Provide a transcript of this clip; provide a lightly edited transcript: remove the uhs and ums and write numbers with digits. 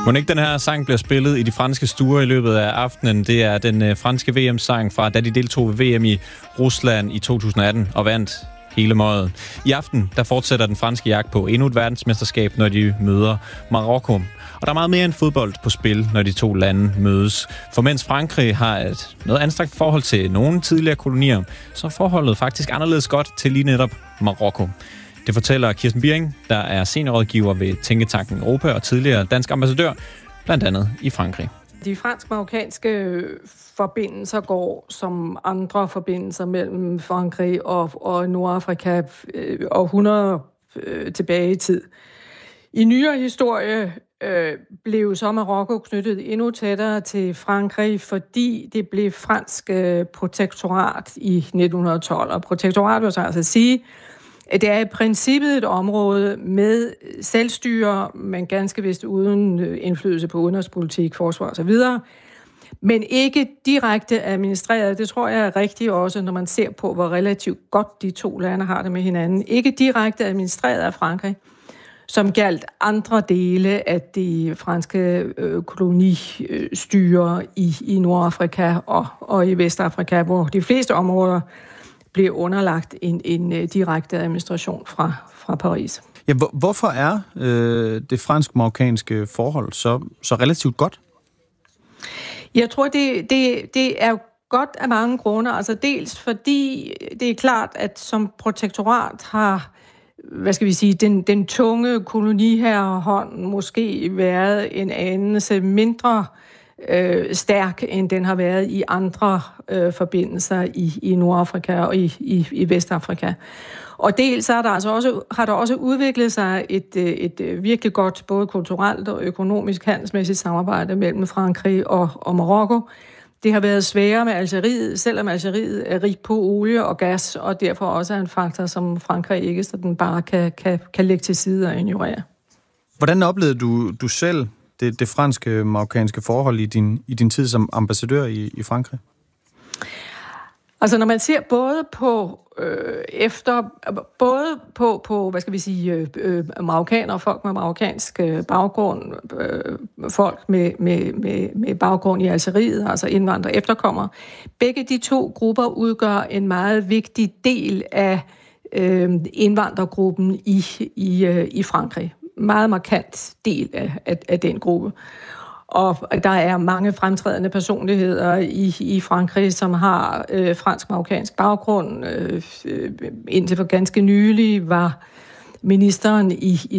Mon ikke den her sang bliver spillet i de franske stuer i løbet af aftenen. Det er den franske VM-sang fra, da de deltog ved VM i Rusland i 2018 og vandt hele møget. I aften, der fortsætter den franske jagt på endnu et verdensmesterskab, når de møder Marokko. Og der er meget mere end fodbold på spil, når de to lande mødes. For mens Frankrig har et noget anstrengt forhold til nogle tidligere kolonier, så er forholdet faktisk anderledes godt til lige netop Marokko. Det fortæller Kirsten Birring, der er seniorrådgiver ved Tænketanken Europa og tidligere dansk ambassadør, blandt andet i Frankrig. De fransk-marokkanske forbindelser går som andre forbindelser mellem Frankrig og Nordafrika århundreder tilbage i tid. I nyere historie blev så Marokko knyttet endnu tættere til Frankrig, fordi det blev fransk protektorat i 1912. Og protektorat vil så altså sige, at det er i princippet et område med selvstyre, men ganske vist uden indflydelse på udenrigspolitik, forsvar osv., men ikke direkte administreret. Det tror jeg er rigtigt også, når man ser på, hvor relativt godt de to lande har det med hinanden. Ikke direkte administreret af Frankrig, som galt andre dele af de franske kolonistyre i Nordafrika og i Vestafrika, hvor de fleste områder bliver underlagt en direkte administration fra Paris. Ja, hvorfor er det fransk-marokkanske forhold så relativt godt? Jeg tror, det er godt af mange grunde. Altså dels fordi det er klart, at som protektorat har, den tunge koloniherrehånd måske været en anelse mindre stærk, end den har været i andre forbindelser i Nordafrika og i Vestafrika. Og dels har der også udviklet sig et virkelig godt, både kulturelt og økonomisk handelsmæssigt samarbejde mellem Frankrig og Marokko. Det har været sværere med Algeriet, selvom Algeriet er rig på olie og gas, og derfor også er en faktor, som Frankrig ikke sådan bare kan lægge til side og ignorere. Hvordan oplevede du selv det franske-marokkanske forhold i din tid som ambassadør i Frankrig? Altså når man ser både på marokkanere, folk med marokkansk baggrund, folk med baggrund i Algeriet, altså indvandrere efterkommere. Begge de to grupper udgør en meget vigtig del af indvandrergruppen i Frankrig. Meget markant del af den gruppe. Og der er mange fremtrædende personligheder i Frankrig, som har fransk-marokkansk baggrund. Indtil for ganske nylig var ministeren i